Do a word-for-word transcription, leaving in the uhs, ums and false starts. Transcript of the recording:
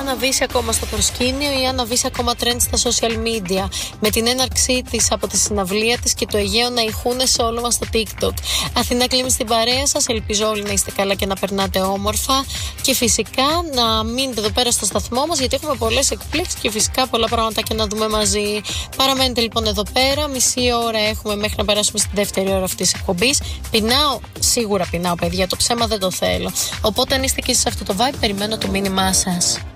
αναβήσει ακόμα στο προσκήνιο ή αναβήσει ακόμα trend στα social media, με την έναρξή της από τη συναυλία της και το Αιγαίο να ηχούνε σε όλο μας το TikTok. Αθηνά Κλίμη στην παρέα σας, ελπίζω όλοι να είστε καλά και να περνάτε όμορφα. Και φυσικά να μείνετε εδώ πέρα στο σταθμό μας, γιατί έχουμε πολλές εκπλήξεις και φυσικά πολλά πράγματα και να δούμε μαζί. Παραμένετε λοιπόν εδώ πέρα, μισή ώρα έχουμε μέχρι να περάσουμε στη δεύτερη ώρα αυτής της εκπομπής. Πεινάω, σίγουρα πεινάω παιδιά, το ψέμα δεν το θέλω. Οπότε αν είστε και εσείς σε αυτό το vibe, περιμένω το μήνυμά σας.